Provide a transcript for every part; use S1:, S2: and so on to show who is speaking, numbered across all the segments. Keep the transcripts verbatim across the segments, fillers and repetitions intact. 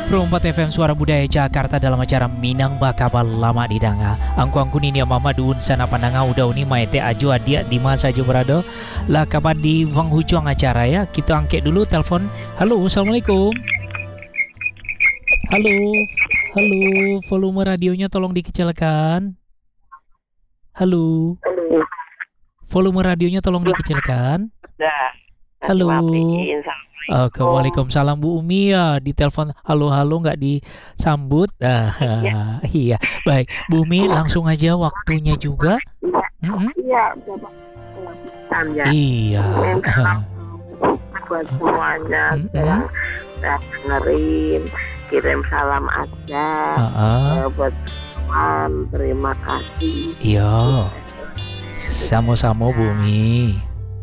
S1: Perempat F M Suara Budaya Jakarta dalam acara Minang Bakabal Lama Didanga. Angku-angku nini mama duun sana pandanga udah uni maete aju adia di masa aja berado. Lah kapan di penghujung acara ya. Kita angkat dulu telepon. Halo, Assalamualaikum. Halo. Halo, volume radionya tolong dikecilkan. Halo. Volume radionya tolong dikecilkan. Halo. Oke, waalaikumsalam Bu Umi ya. Di telepon halo-halo nggak disambut. Ah, ya. Iya, baik Bu Umi langsung aja waktunya juga. Mm-hmm.
S2: Iya, ya.
S1: Iya.
S2: Buat semuanya
S1: Mm-hmm.
S2: yang saya dengerin, kirim salam aja.
S1: Uh-uh.
S2: Buat teman, terima kasih.
S1: Iya. Sama-sama Bu Umi.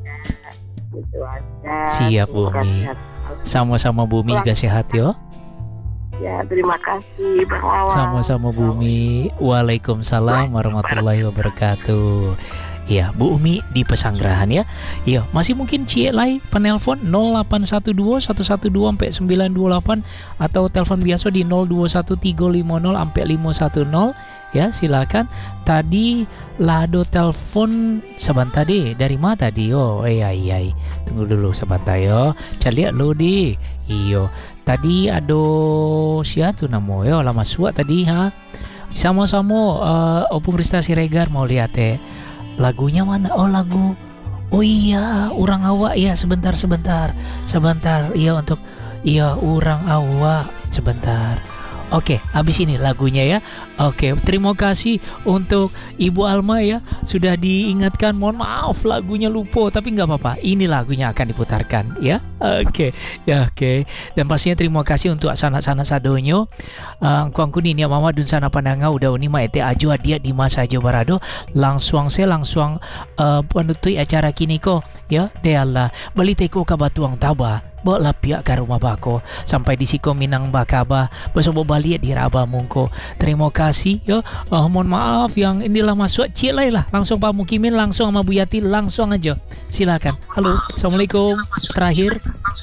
S2: Gitu aja.
S1: Siap Bu Umi. Sama-sama Bu Umi juga sehat yo.
S2: Ya, terima kasih Bang Wawan.
S1: Sama-sama Bu Umi. Waalaikumsalam warahmatullahi wabarakatuh. Iya, Bu Umi di Pesanggerahan ya. Iya, masih mungkin cie lai penelpon nol delapan satu dua satu satu dua sampai sembilan dua delapan atau telepon biasa di nol dua satu tiga lima nol sampai lima satu nol ya, silakan. Tadi lado telepon sebentar deh. Dari mana tadi? Oh, iya iya. Tunggu dulu sebentar yo. Cari lihat lo di. Iyo. Tadi ada siapa namo yo lama suat tadi ha. Sama-sama uh, Opung Rista Siregar mau lihat eh. Lagunya mana? Oh lagu. Oh iya, Urang Awak ya. Sebentar sebentar. Sebentar. Iya untuk iya Urang Awak. Sebentar. Oke, habis ini lagunya ya. Oke, terima kasih untuk Ibu Alma ya. Sudah diingatkan, mohon maaf lagunya lupa. Tapi nggak apa-apa, ini lagunya akan diputarkan ya. Oke, ya oke. Dan pastinya terima kasih untuk sana-sana sadonyo. Angku-angku nini mama dun sana pandanga udah uni maete aju adia di masa aja barado. Langsung saya langsung uh, penutup acara kini ko ya. Deala beli teko kabatuang taba. Bawa pihak ke rumah bako sampai di siko Minang Bakaba besok balik di Raba Mungko. Terima kasih ya. Oh, mohon maaf yang inilah masuk cilai lah. Langsung Pak Mukimin langsung sama Bu Yati langsung aja. Silakan. Halo, Assalamualaikum. Terakhir.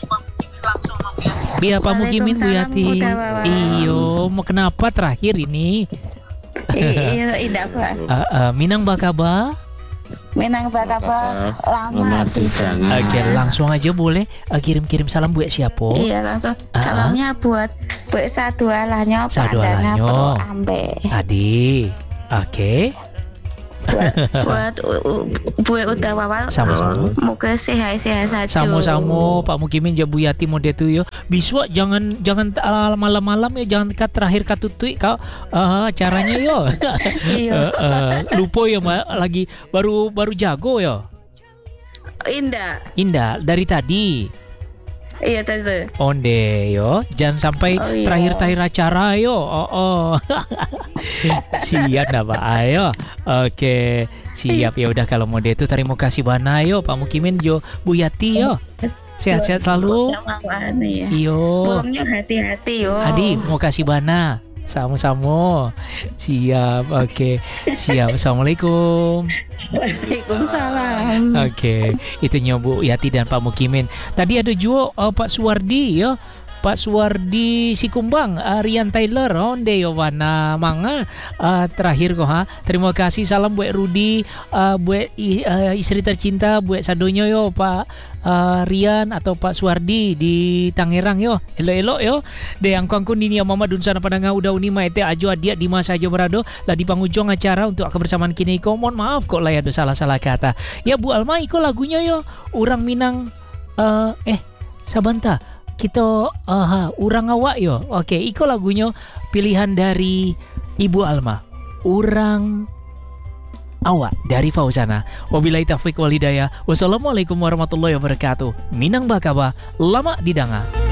S1: Biar Pak Mukimin Bu Yati. Iyo, mau kenapa terakhir ini?
S3: Iya, tidak Pak.
S1: Uh, uh, Minang Bakaba.
S3: Minang Bakaba lama didanga.
S1: Oke, langsung aja boleh uh, kirim-kirim salam buat siapa?
S3: Iya, langsung. Salamnya buat buat satu alahnya
S1: Padana
S3: Pro Ambe.
S1: Adi. Oke.
S3: Buat buat buat Utawawa.
S1: Sama-sama.
S3: Moga sehat-sehat saja.
S1: Sama-sama Pak Mukimin Jabu Yati mode tu yo. Biswa jangan jangan uh, malam-malam ya, jangan kat terakhir katutui kau uh, caranya yo.
S3: Iya.
S1: uh, uh, lupa ya Ma, lagi baru baru jago yo.
S3: Indah.
S1: Indah dari tadi.
S3: Iya tadi.
S1: Onde yo, jangan sampai
S3: Oh, iya.
S1: terakhir-terakhir acara yo. Oh oh. Siap dah Pak. Ayo. Oke, siap ya udah kalau mode itu terima kasih bana yo Pak Mukimin jo Bu Yati yo. Sehat-sehat selalu.
S3: Ya.
S1: Iyo.
S3: Pulangnya hati-hati yo.
S1: Adi, mau kasih bana. Sama-sama. Siap. Oke. Siap. Assalamualaikum.
S3: Waalaikumsalam.
S1: Oke, itu nyobu Yati dan Pak Mukimin. Tadi ada juga uh, Pak Suwardi ya. Pak Suwardi Sikumbang, uh, Rian Taylor, onde Yowana Manga uh, terakhir kok ha. Terima kasih salam buat Rudi, uh, buat uh, istri tercinta, buat sadonyo yo Pak uh, Rian atau Pak Suwardi di Tangerang yo. Elo-elo yo. De angku-angku nini mama dun sana padanga udah uni maete ajo adia di masa ajo berado lah di penghujung acara untuk kebersamaan kini ko. Mohon maaf kok lah ya ada salah-salah kata. Ya Bu Alma iko lagunya yo. Urang Minang uh, eh sabanta kita uh, Urang Awak yo. Oke, iko lagunya pilihan dari Ibu Alma. Urang Awak dari Fauzana. Wabillahi taufiq wal hidayah. Wassalamualaikum warahmatullahi wabarakatuh. Minang Bakaba lama didanga.